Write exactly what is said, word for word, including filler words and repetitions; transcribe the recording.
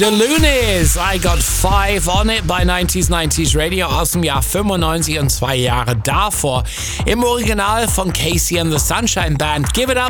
The Loonies, I Got Five on It bei neunziger neunzig Radio aus dem Jahr fünfundneunzig und zwei Jahre davor im Original von Casey and the Sunshine Band. Give It Up